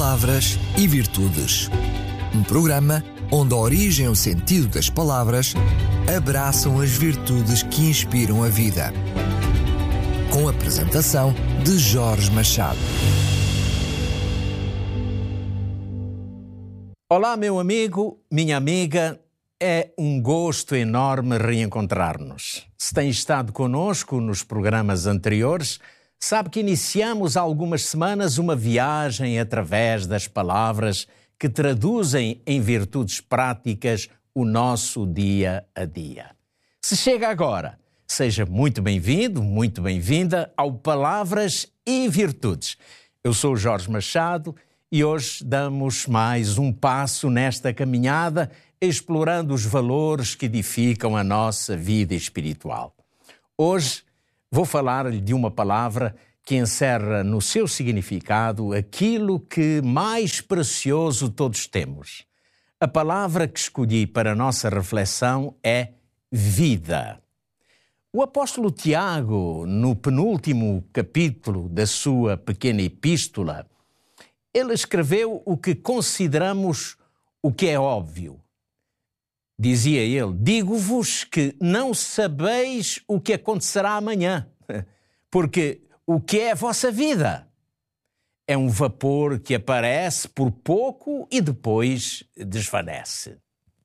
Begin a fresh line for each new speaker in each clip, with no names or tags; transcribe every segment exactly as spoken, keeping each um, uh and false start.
Palavras e Virtudes. Um programa onde a origem e o sentido das palavras abraçam as virtudes que inspiram a vida. Com a apresentação de Jorge Machado.
Olá, meu amigo, minha amiga. É um gosto enorme reencontrar-nos. Se tem estado conosco nos programas anteriores, sabe que iniciamos há algumas semanas uma viagem através das palavras que traduzem em virtudes práticas o nosso dia a dia. Se chega agora, seja muito bem-vindo, muito bem-vinda ao Palavras e Virtudes. Eu sou o Jorge Machado e hoje damos mais um passo nesta caminhada, explorando os valores que edificam a nossa vida espiritual. Hoje vou falar-lhe de uma palavra que encerra no seu significado aquilo que mais precioso todos temos. A palavra que escolhi para a nossa reflexão é vida. O apóstolo Tiago, no penúltimo capítulo da sua pequena epístola, ele escreveu o que consideramos o que é óbvio. Dizia ele: digo-vos que não sabeis o que acontecerá amanhã, porque o que é a vossa vida? É um vapor que aparece por pouco e depois desvanece.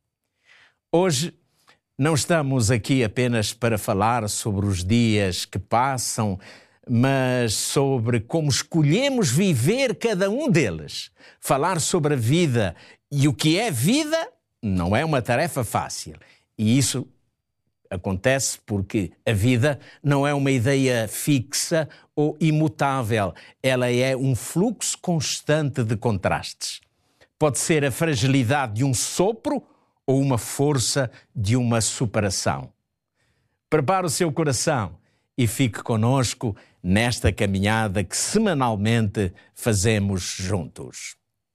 Hoje não estamos aqui apenas para falar sobre os dias que passam, mas sobre como escolhemos viver cada um deles. Falar sobre a vida e o que é vida não é uma tarefa fácil. E isso acontece porque a vida não é uma ideia fixa ou imutável. Ela é um fluxo constante de contrastes. Pode ser a fragilidade de um sopro ou uma força de uma superação. Prepare o seu coração e fique conosco nesta caminhada que semanalmente fazemos juntos.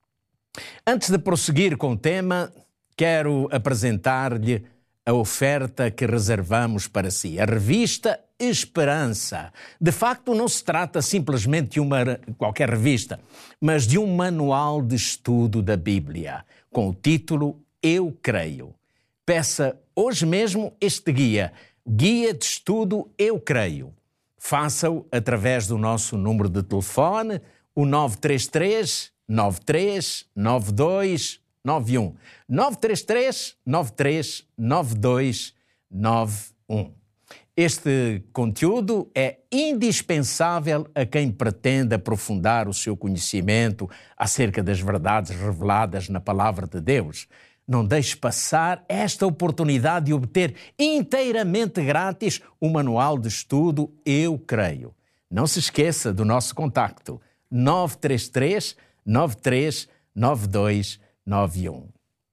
Antes de prosseguir com o tema, quero apresentar-lhe a oferta que reservamos para si, a revista Esperança. De facto, não se trata simplesmente de uma qualquer revista, mas de um manual de estudo da Bíblia, com o título Eu Creio. Peça hoje mesmo este guia, Guia de Estudo Eu Creio. Faça-o através do nosso número de telefone, o nove três três, nove três nove dois nove um. nove três três, nove três nove dois nove um. Este conteúdo é indispensável a quem pretende aprofundar o seu conhecimento acerca das verdades reveladas na Palavra de Deus. Não deixe passar esta oportunidade de obter inteiramente grátis o manual de estudo Eu Creio. Não se esqueça do nosso contacto nove três três, nove três nove dois nove um.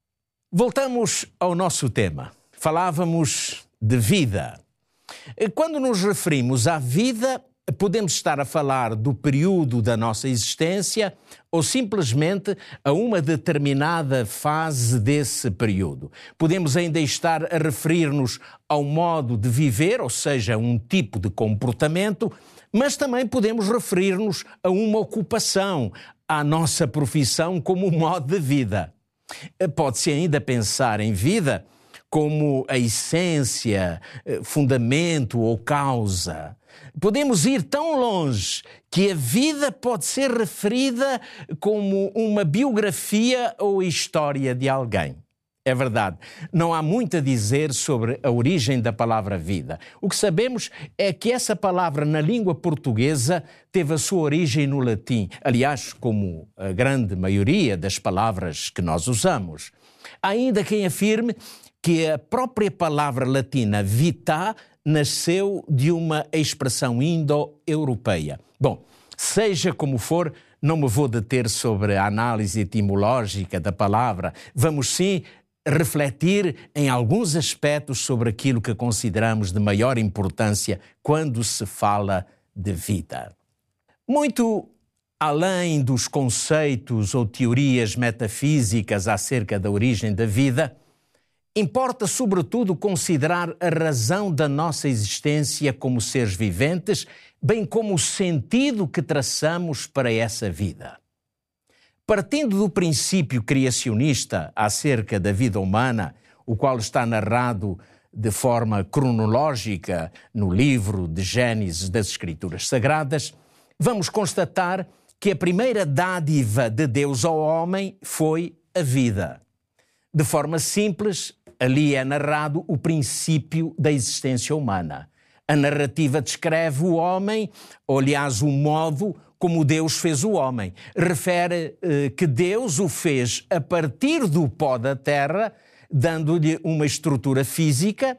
Voltamos ao nosso tema. Falávamos de vida. Quando nos referimos à vida, podemos estar a falar do período da nossa existência ou simplesmente a uma determinada fase desse período. Podemos ainda estar a referir-nos ao modo de viver, ou seja, um tipo de comportamento, mas também podemos referir-nos a uma ocupação, à nossa profissão como modo de vida. Pode-se ainda pensar em vida como a essência, fundamento ou causa. Podemos ir tão longe que a vida pode ser referida como uma biografia ou história de alguém. É verdade, não há muito a dizer sobre a origem da palavra vida. O que sabemos é que essa palavra na língua portuguesa teve a sua origem no latim, aliás, como a grande maioria das palavras que nós usamos. Há ainda quem afirme que a própria palavra latina vita nasceu de uma expressão indo-europeia. Bom, seja como for, não me vou deter sobre a análise etimológica da palavra. Vamos sim refletir em alguns aspectos sobre aquilo que consideramos de maior importância quando se fala de vida. Muito além dos conceitos ou teorias metafísicas acerca da origem da vida, importa sobretudo considerar a razão da nossa existência como seres viventes, bem como o sentido que traçamos para essa vida. partindo do princípio criacionista acerca da vida humana, o qual está narrado de forma cronológica no livro de Gênesis das Escrituras Sagradas, vamos constatar que a primeira dádiva de Deus ao homem foi a vida. De forma simples, ali é narrado o princípio da existência humana. A narrativa descreve o homem, ou aliás o modo como Deus fez o homem. Refere eh, que Deus o fez a partir do pó da terra, dando-lhe uma estrutura física.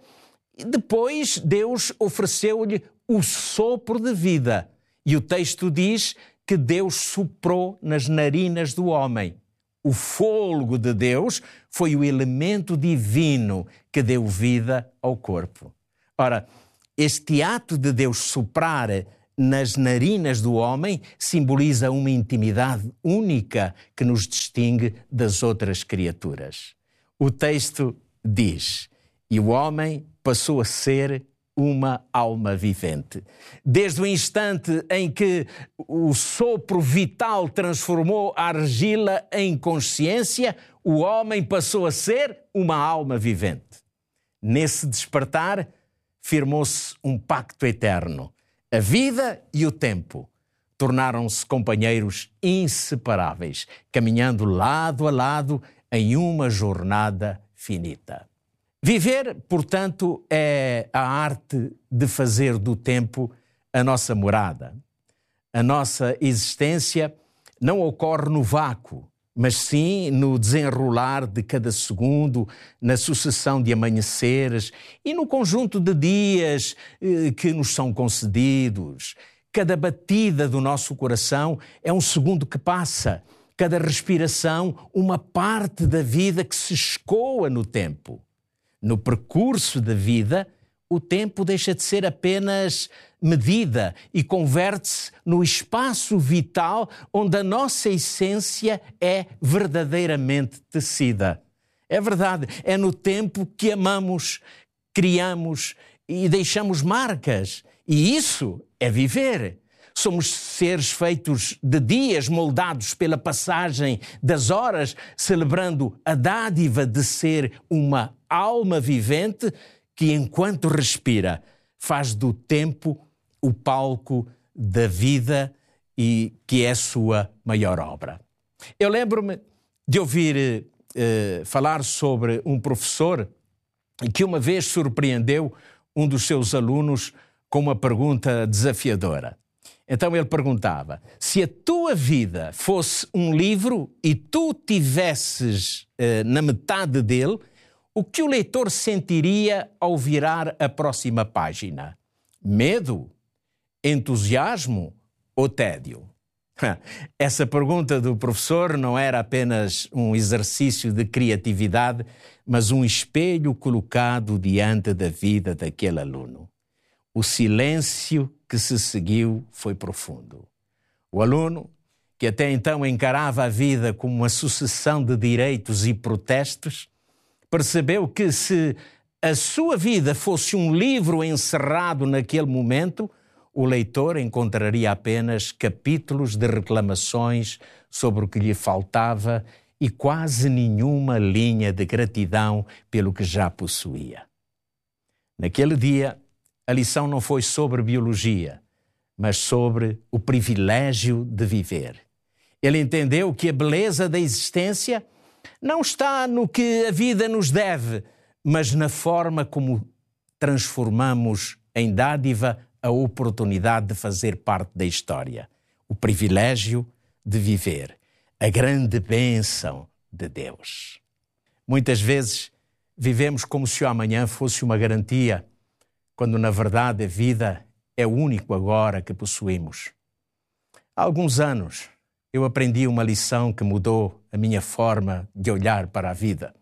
Depois Deus ofereceu-lhe o sopro de vida. E o texto diz que Deus soprou nas narinas do homem. O fôlego de Deus foi o elemento divino que deu vida ao corpo. Ora, este ato de Deus soprar nas narinas do homem simboliza uma intimidade única que nos distingue das outras criaturas. O texto diz: e o homem passou a ser uma alma vivente. Desde o instante em que o sopro vital transformou a argila em consciência, o homem passou a ser uma alma vivente. Nesse despertar, firmou-se um pacto eterno. A vida e o tempo tornaram-se companheiros inseparáveis, caminhando lado a lado em uma jornada finita. Viver, portanto, é a arte de fazer do tempo a nossa morada. A nossa existência não ocorre no vácuo, mas sim no desenrolar de cada segundo, na sucessão de amanheceres e no conjunto de dias eh, que nos são concedidos. Cada batida do nosso coração é um segundo que passa, cada respiração uma parte da vida que se escoa no tempo. No percurso da vida, o tempo deixa de ser apenas medida e converte-se no espaço vital onde a nossa essência é verdadeiramente tecida. É verdade, é no tempo que amamos, criamos e deixamos marcas. E isso é viver. Somos seres feitos de dias, moldados pela passagem das horas, celebrando a dádiva de ser uma alma vivente que, enquanto respira, faz do tempo o palco da vida e que é a sua maior obra. Eu lembro-me de ouvir eh, falar sobre um professor que uma vez surpreendeu um dos seus alunos com uma pergunta desafiadora. Então ele perguntava: se a tua vida fosse um livro e tu tivesses eh, na metade dele, o que o leitor sentiria ao virar a próxima página? Medo? Entusiasmo ou tédio? Essa pergunta do professor não era apenas um exercício de criatividade, mas um espelho colocado diante da vida daquele aluno. O silêncio que se seguiu foi profundo. O aluno, que até então encarava a vida como uma sucessão de direitos e protestos, percebeu que se a sua vida fosse um livro encerrado naquele momento, o leitor encontraria apenas capítulos de reclamações sobre o que lhe faltava e quase nenhuma linha de gratidão pelo que já possuía. Naquele dia, a lição não foi sobre biologia, mas sobre o privilégio de viver. Ele entendeu que a beleza da existência não está no que a vida nos deve, mas na forma como transformamos em dádiva a oportunidade de fazer parte da história. O privilégio de viver, a grande bênção de Deus. Muitas vezes vivemos como se o amanhã fosse uma garantia, quando na verdade a vida é o único agora que possuímos. Há alguns anos eu aprendi uma lição que mudou a minha forma de olhar para a vida.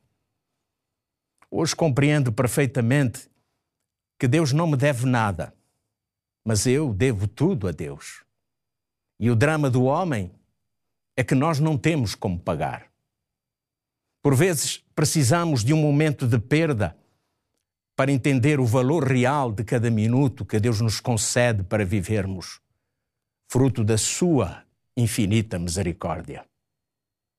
Hoje compreendo perfeitamente que Deus não me deve nada, mas eu devo tudo a Deus. E o drama do homem é que nós não temos como pagar. Por vezes precisamos de um momento de perda para entender o valor real de cada minuto que Deus nos concede para vivermos, fruto da sua infinita misericórdia.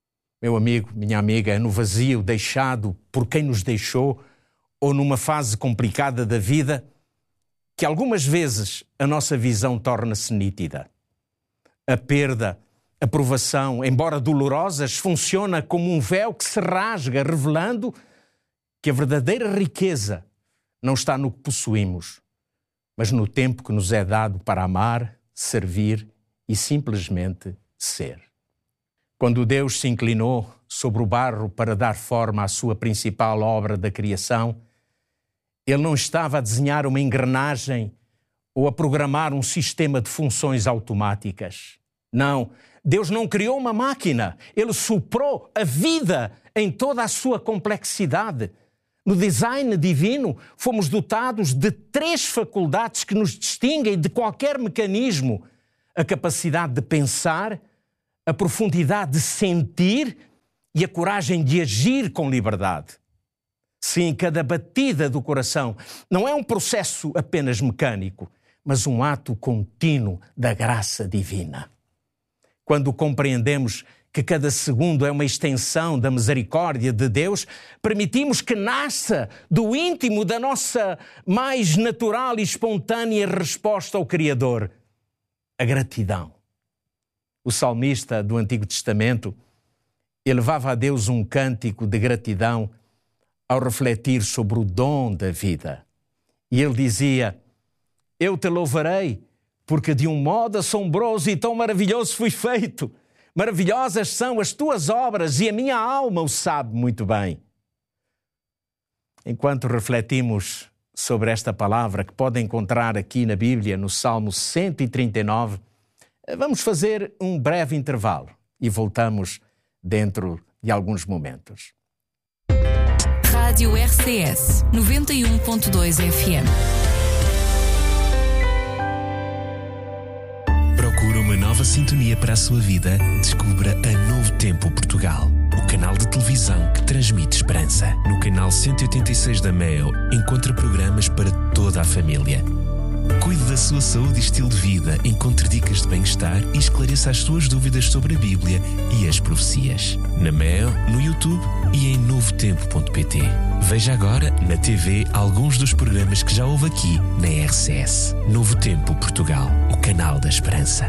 Meu amigo, minha amiga, é no vazio deixado por quem nos deixou ou numa fase complicada da vida que algumas vezes a nossa visão torna-se nítida. A perda, a provação, embora dolorosas, funciona como um véu que se rasga, revelando que a verdadeira riqueza não está no que possuímos, mas no tempo que nos é dado para amar, servir e simplesmente ser. Quando Deus se inclinou sobre o barro para dar forma à sua principal obra da criação, Ele não estava a desenhar uma engrenagem ou a programar um sistema de funções automáticas. Não, Deus não criou uma máquina. Ele soprou a vida em toda a sua complexidade. No design divino, fomos dotados de três faculdades que nos distinguem de qualquer mecanismo: a capacidade de pensar, a profundidade de sentir e a coragem de agir com liberdade. Sim, cada batida do coração não é um processo apenas mecânico, mas um ato contínuo da graça divina. Quando compreendemos que cada segundo é uma extensão da misericórdia de Deus, permitimos que nasça do íntimo da nossa mais natural e espontânea resposta ao Criador: a gratidão. O salmista do Antigo Testamento elevava a Deus um cântico de gratidão ao refletir sobre o dom da vida. E ele dizia: eu te louvarei, porque de um modo assombroso e tão maravilhoso fui feito. Maravilhosas são as tuas obras e a minha alma o sabe muito bem. Enquanto refletimos sobre esta palavra que pode encontrar aqui na Bíblia, no Salmo cento e trinta e nove, vamos fazer um breve intervalo e voltamos dentro de alguns momentos.
Rádio R C S noventa e um ponto dois F M.
Procura uma nova sintonia para a sua vida? Descubra a Novo Tempo Portugal, o canal de televisão que transmite esperança. No canal cento e oitenta e seis da Mel, encontra programas para toda a família. Cuide da sua saúde e estilo de vida, encontre dicas de bem-estar e esclareça as suas dúvidas sobre a Bíblia e as profecias. Na Mel, no YouTube e em novo tempo ponto pt. Veja agora na T V alguns dos programas que já houve aqui na R C S. Novo Tempo Portugal, o canal da esperança.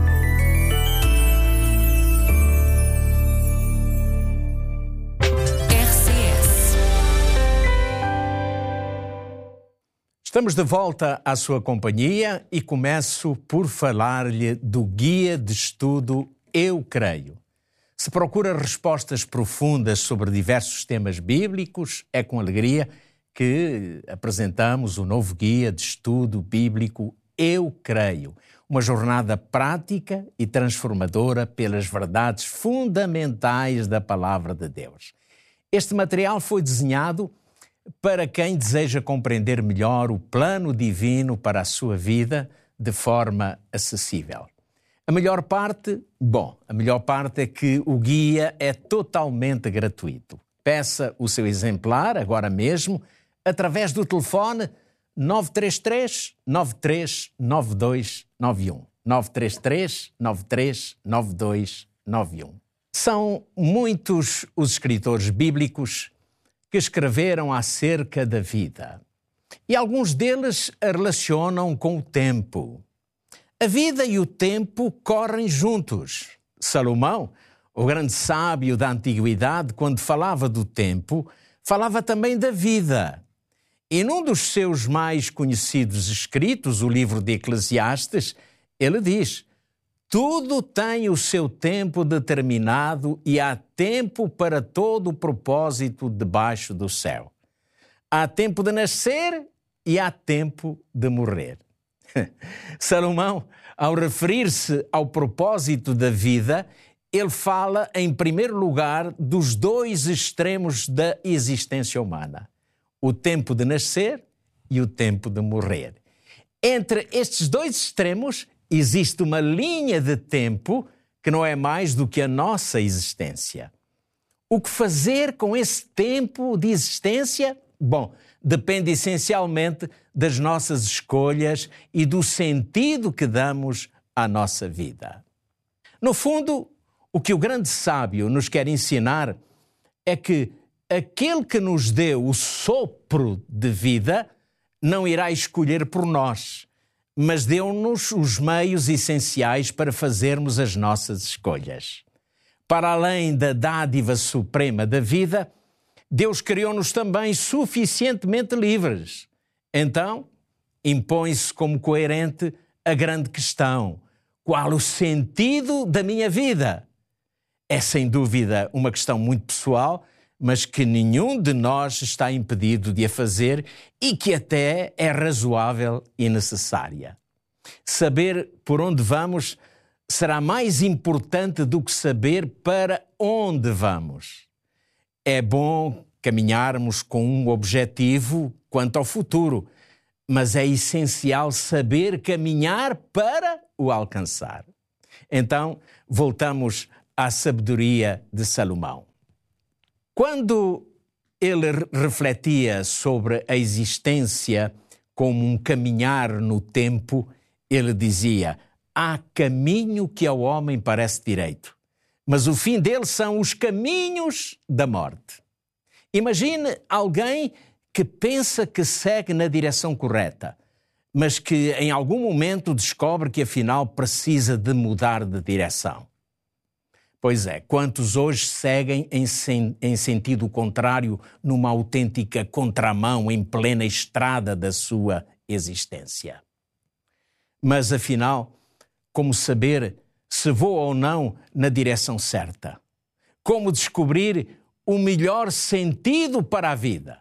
Estamos de volta à sua companhia e começo por falar-lhe do guia de estudo Eu Creio. Se procura respostas profundas sobre diversos temas bíblicos, é com alegria que apresentamos o novo guia de estudo bíblico Eu Creio, uma jornada prática e transformadora pelas verdades fundamentais da Palavra de Deus. Este material foi desenhado para quem deseja compreender melhor o plano divino para a sua vida de forma acessível. A melhor parte, bom, a melhor parte é que o guia é totalmente gratuito. Peça o seu exemplar agora mesmo através do telefone nove três três, nove três nove dois nove um. nove três três, nove três nove dois nove um. São muitos os escritores bíblicos que escreveram acerca da vida. E alguns deles a relacionam com o tempo. A vida e o tempo correm juntos. Salomão, o grande sábio da antiguidade, quando falava do tempo, falava também da vida. E num dos seus mais conhecidos escritos, o livro de Eclesiastes, ele diz: tudo tem o seu tempo determinado e há tempo para todo o propósito debaixo do céu. Há tempo de nascer e há tempo de morrer. Salomão, ao referir-se ao propósito da vida, ele fala, em primeiro lugar, dos dois extremos da existência humana: o tempo de nascer e o tempo de morrer. Entre estes dois extremos, existe uma linha de tempo que não é mais do que a nossa existência. O que fazer com esse tempo de existência? Bom, depende essencialmente das nossas escolhas e do sentido que damos à nossa vida. No fundo, O que o grande sábio nos quer ensinar é que aquele que nos deu o sopro de vida não irá escolher por nós, mas deu-nos os meios essenciais para fazermos as nossas escolhas. Para além da dádiva suprema da vida, Deus criou-nos também suficientemente livres. Então, impõe-se como coerente a grande questão: qual o sentido da minha vida? É sem dúvida uma questão muito pessoal, mas que nenhum de nós está impedido de a fazer e que até é razoável e necessária. Saber por onde vamos será mais importante do que saber para onde vamos. É bom caminharmos com um objetivo quanto ao futuro, mas é essencial saber caminhar para o alcançar. Então, voltamos à sabedoria de Salomão. Quando ele refletia sobre a existência como um caminhar no tempo, ele dizia: há caminho que ao homem parece direito, mas o fim dele são os caminhos da morte. Imagine alguém que pensa que segue na direção correta, mas que em algum momento descobre que afinal precisa de mudar de direção. Pois é, quantos hoje seguem em, sen- em sentido contrário numa autêntica contramão em plena estrada da sua existência? Mas afinal, como saber se vou ou não na direção certa? Como descobrir o melhor sentido para a vida?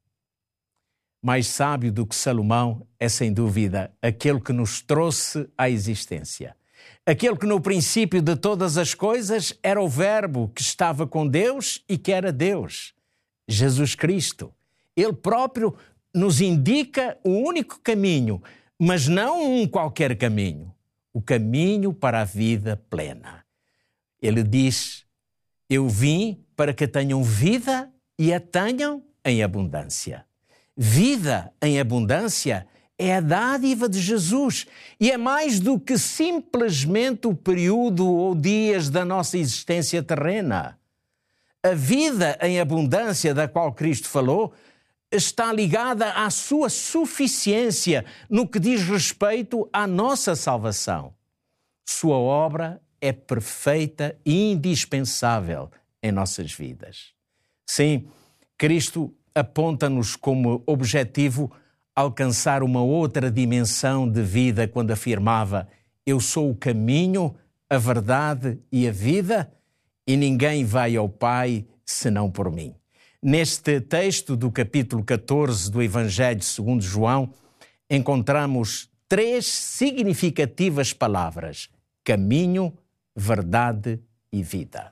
Mais sábio do que Salomão é, sem dúvida, aquele que nos trouxe à existência. Aquele que no princípio de todas as coisas era o Verbo que estava com Deus e que era Deus, Jesus Cristo. Ele próprio nos indica o único caminho, mas não um qualquer caminho, o caminho para a vida plena. Ele diz: eu vim para que tenham vida e a tenham em abundância. Vida em abundância é a dádiva de Jesus e é mais do que simplesmente o período ou dias da nossa existência terrena. A vida em abundância da qual Cristo falou está ligada à sua suficiência no que diz respeito à nossa salvação. Sua obra é perfeita e indispensável em nossas vidas. Sim, Cristo aponta-nos como objetivo alcançar uma outra dimensão de vida quando afirmava: eu sou o caminho, a verdade e a vida, e ninguém vai ao Pai senão por mim. Neste texto do capítulo catorze do Evangelho segundo João, encontramos três significativas palavras: caminho, verdade e vida.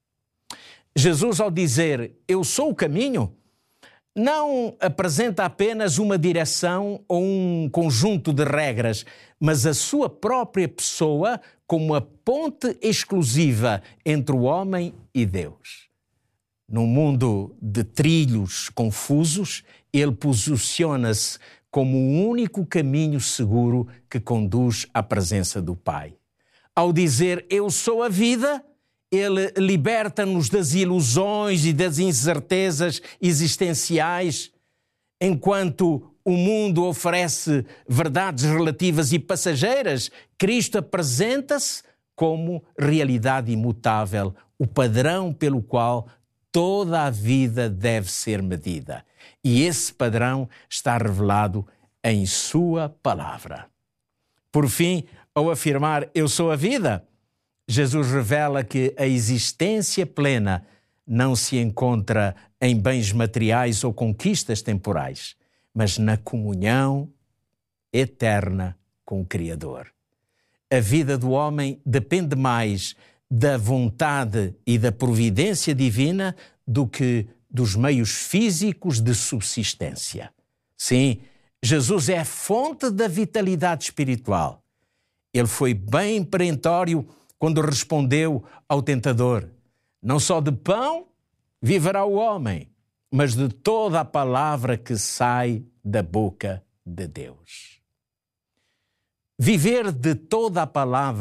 Jesus, ao dizer eu sou o caminho, não apresenta apenas uma direção ou um conjunto de regras, mas a sua própria pessoa como a ponte exclusiva entre o homem e Deus. Num mundo de trilhos confusos, ele posiciona-se como o único caminho seguro que conduz à presença do Pai. Ao dizer eu sou a vida, ele liberta-nos das ilusões e das incertezas existenciais, enquanto o mundo oferece verdades relativas e passageiras. Cristo apresenta-se como realidade imutável, o padrão pelo qual toda a vida deve ser medida. E esse padrão está revelado em sua palavra. Por fim, ao afirmar eu sou a vida, Jesus revela que a existência plena não se encontra em bens materiais ou conquistas temporais, mas na comunhão eterna com o Criador. A vida do homem depende mais da vontade e da providência divina do que dos meios físicos de subsistência. Sim, Jesus é a fonte da vitalidade espiritual. Ele foi bem perentório quando respondeu ao tentador: não só de pão viverá o homem, mas de toda a palavra que sai da boca de Deus. Viver de toda a palavra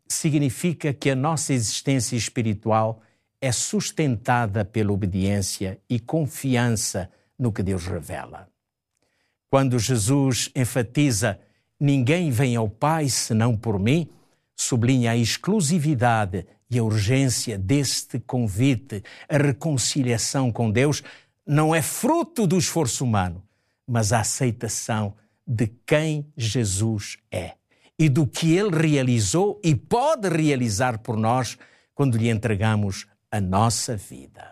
significa que a nossa existência espiritual é sustentada pela obediência e confiança no que Deus revela. Quando Jesus enfatiza "ninguém vem ao Pai senão por mim", sublinha a exclusividade e a urgência deste convite. A reconciliação com Deus não é fruto do esforço humano, mas a aceitação de quem Jesus é e do que Ele realizou e pode realizar por nós quando lhe entregamos a nossa vida.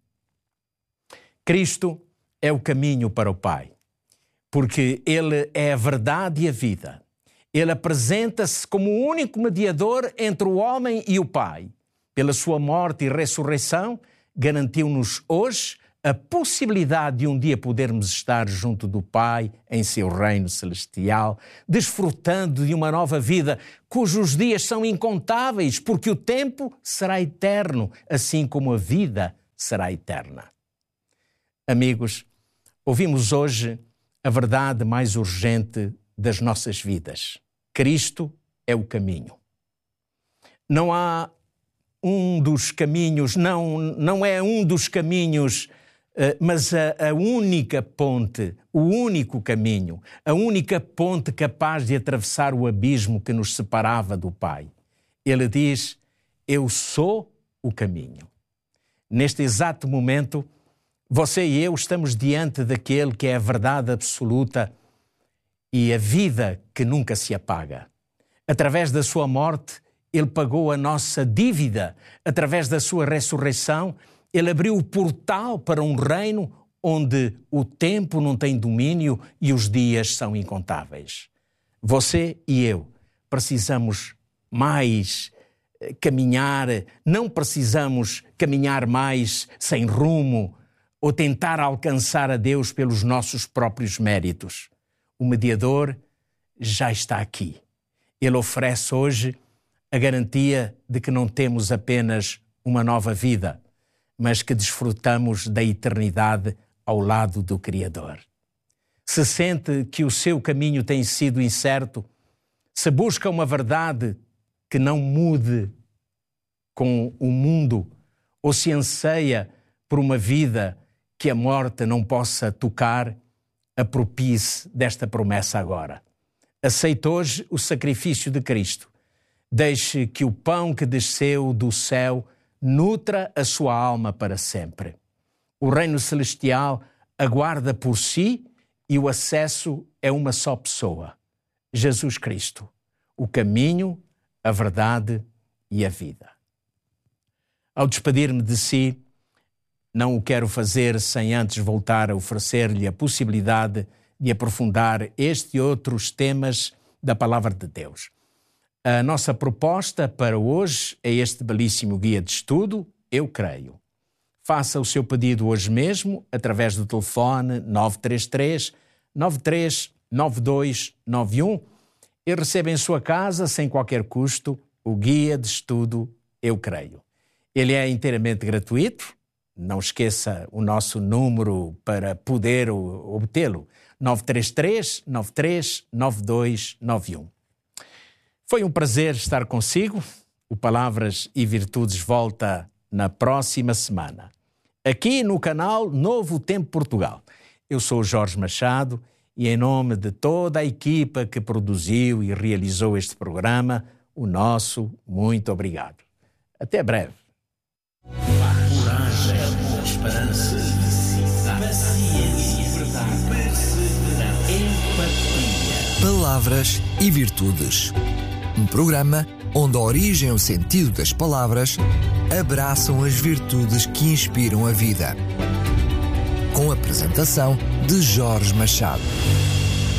Cristo é o caminho para o Pai, porque Ele é a verdade e a vida. Ele apresenta-se como o único mediador entre o homem e o Pai. Pela sua morte e ressurreição, garantiu-nos hoje a possibilidade de um dia podermos estar junto do Pai em seu reino celestial, desfrutando de uma nova vida cujos dias são incontáveis, porque o tempo será eterno, assim como a vida será eterna. Amigos, ouvimos hoje a verdade mais urgente das nossas vidas. Cristo é o caminho. Não há um dos caminhos, não, não é um dos caminhos, mas a, a única ponte, o único caminho, a única ponte capaz de atravessar o abismo que nos separava do Pai. Ele diz: eu sou o caminho. Neste exato momento, você e eu estamos diante daquele que é a verdade absoluta e a vida que nunca se apaga. Através da sua morte, Ele pagou a nossa dívida. Através da sua ressurreição, Ele abriu o portal para um reino onde o tempo não tem domínio e os dias são incontáveis. Você e eu precisamos mais caminhar, não precisamos caminhar mais sem rumo ou tentar alcançar a Deus pelos nossos próprios méritos. O mediador já está aqui. Ele oferece hoje a garantia de que não temos apenas uma nova vida, mas que desfrutamos da eternidade ao lado do Criador. Se sente que o seu caminho tem sido incerto, se busca uma verdade que não mude com o mundo, ou se anseia por uma vida que a morte não possa tocar, apropie-se desta promessa agora. Aceite hoje o sacrifício de Cristo. Deixe que o pão que desceu do céu nutra a sua alma para sempre. O reino celestial aguarda por si e o acesso é uma só pessoa: Jesus Cristo, o caminho, a verdade e a vida. Ao despedir-me de si, não o quero fazer sem antes voltar a oferecer-lhe a possibilidade de aprofundar este e outros temas da Palavra de Deus. A nossa proposta para hoje é este belíssimo guia de estudo, Eu Creio. Faça o seu pedido hoje mesmo através do telefone nove três três, nove três nove dois nove um e receba em sua casa, sem qualquer custo, o guia de estudo Eu Creio. Ele é inteiramente gratuito. Não esqueça o nosso número para poder obtê-lo: nove três três, nove três nove dois nove um. Foi um prazer estar consigo. O Palavras e Virtudes volta na próxima semana, aqui no canal Novo Tempo Portugal. Eu sou o Jorge Machado e, em nome de toda a equipa que produziu e realizou este programa, o nosso muito obrigado. Até breve. Coragem, esperança, paciência, perseverança, empatia.
Palavras e Virtudes. Um programa onde a origem e o sentido das palavras abraçam as virtudes que inspiram a vida. Com a apresentação de Jorge Machado.